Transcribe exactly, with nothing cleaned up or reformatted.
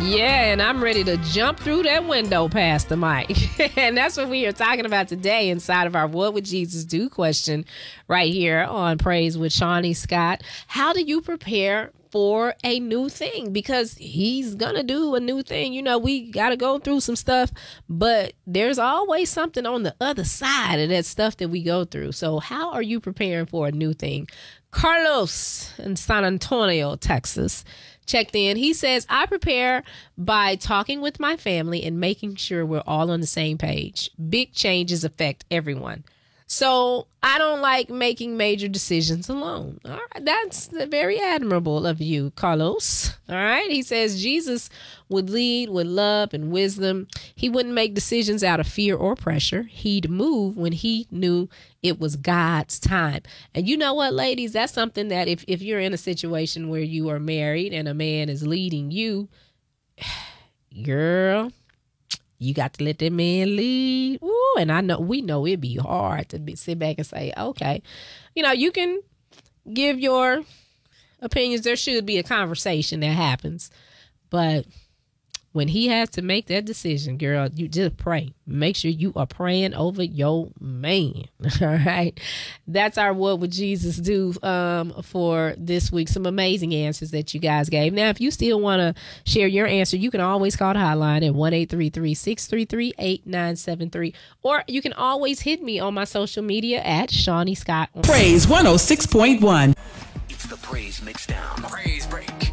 Yeah, and I'm ready to jump through that window, Pastor Mike. And that's what we are talking about today inside of our What Would Jesus Do question right here on Praise with Shawnee Scott. How do you prepare for a new thing? Because he's going to do a new thing. You know, we got to go through some stuff, but there's always something on the other side of that stuff that we go through. So how are you preparing for a new thing? Carlos in San Antonio, Texas, checked in. He says, I prepare by talking with my family and making sure we're all on the same page. Big changes affect everyone. So I don't like making major decisions alone. All right. That's very admirable of you, Carlos. All right. He says Jesus would lead with love and wisdom. He wouldn't make decisions out of fear or pressure. He'd move when he knew it was God's time. And you know what, ladies? That's something that if, if you're in a situation where you are married and a man is leading you, girl, you got to let that man lead. Ooh, and I know, we know it'd be hard to be, sit back and say, okay, you know, you can give your opinions. There should be a conversation that happens. But when he has to make that decision, girl, you just pray. Make sure you are praying over your man. All right. That's our What Would Jesus Do um, for this week. Some amazing answers that you guys gave. Now, if you still want to share your answer, you can always call the hotline at one eight three three, six three three, eight nine seven three. Or you can always hit me on my social media at Shawnee Scott. Praise one oh six point one. It's the Praise Mixdown. Praise Break.